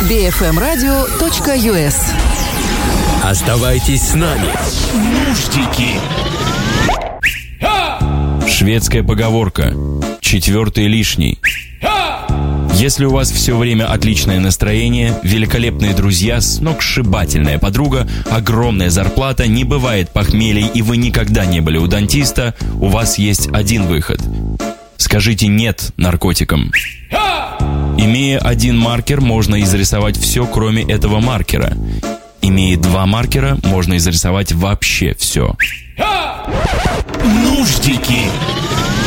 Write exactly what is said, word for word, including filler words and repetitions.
би эф эм радио точка ю эс. Оставайтесь с нами. Нуждики. Шведская поговорка: четвертый лишний. Если у вас все время отличное настроение, великолепные друзья, сногсшибательная подруга, огромная зарплата, не бывает похмелий и вы никогда не были у дантиста, у вас есть один выход. Скажите «нет» наркотикам. Имея один маркер, можно изрисовать все, кроме этого маркера. Имея два маркера, можно изрисовать вообще все. Нуждики.